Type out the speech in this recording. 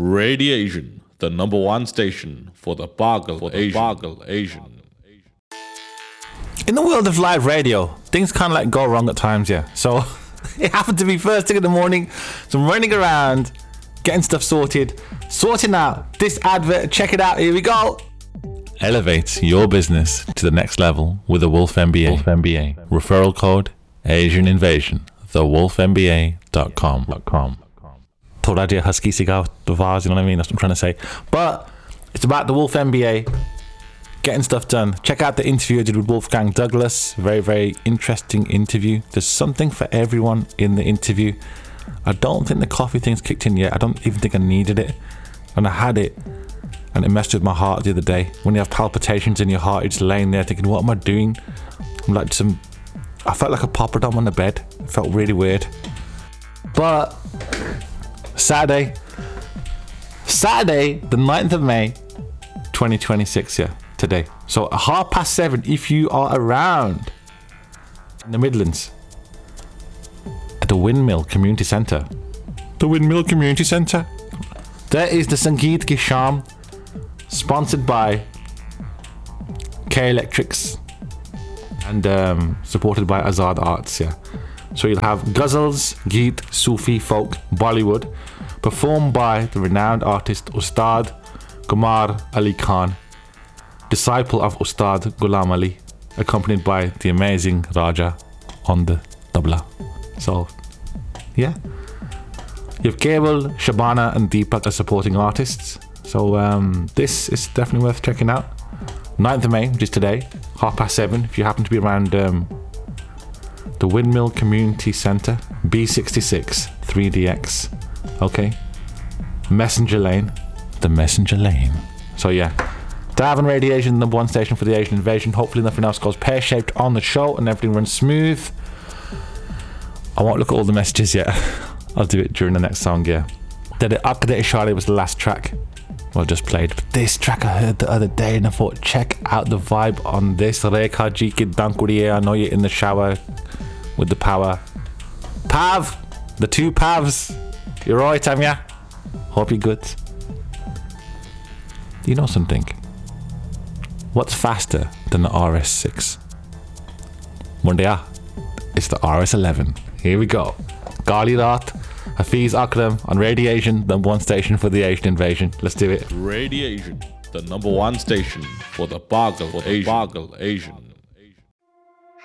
Radiation, the number one station for the Bargle Asian. In the world of live radio, things kind of like go wrong at times, yeah. So it happened to be first thing in the morning, so I'm running around, getting stuff sorting out this advert. Check it out, here we go. Elevate your business to the next level with the Wolf MBA. Referral code Asian Invasion. TheWolfMBA.com. Thought I'd do a husky cigar the vase, you know what I mean? That's what I'm trying to say. But it's about the Wolf MBA, getting stuff done. Check out the interview I did with Wolfgang Douglas. Very, very interesting interview. There's something for everyone in the interview. I don't think the coffee thing's kicked in yet. I don't even think I needed it. And I had it, and it messed with my heart the other day. When you have palpitations in your heart, you're just laying there thinking, what am I doing? I'm like I felt like a popperdom on the bed. It felt really weird. But Saturday, the 9th of May, 2026, yeah, today. So at 7:30, if you are around in the Midlands, at the Windmill Community Centre. There is the Sangeet Ki Sham, sponsored by K Electrics and supported by Azad Arts, yeah. So you'll have ghazals, geet, Sufi, folk, Bollywood, performed by the renowned artist Ustad Gumar Ali Khan, disciple of Ustad Ghulam Ali, accompanied by the amazing Raja on the tabla. So, yeah. You have Cable, Shabana and Deepak as supporting artists. So this is definitely worth checking out. 9th of May, which is today, 7:30, if you happen to be around the Windmill Community Centre, B66 3DX. Okay. Messenger Lane. The Messenger Lane. So yeah. Davin Radiation, number one station for the Asian Invasion. Hopefully nothing else goes pear-shaped on the show and everything runs smooth. I won't look at all the messages yet. I'll do it during the next song, yeah. Akadeti Shari was the last track. Well, just played. But this track I heard the other day and I thought, check out the vibe on this. Rekha Ji Ki Dankuriye. I know you're in the shower with the power. Pav! The two Pavs. You're right, Amya. Hope you're good. Do you know something? What's faster than the RS6? Mundia. It's the RS11. Here we go. Gali Raat, Hafiz Akram on Radiation, the one station for the Asian Invasion. Let's do it. Radiation, the number one station for the Bargle Asian.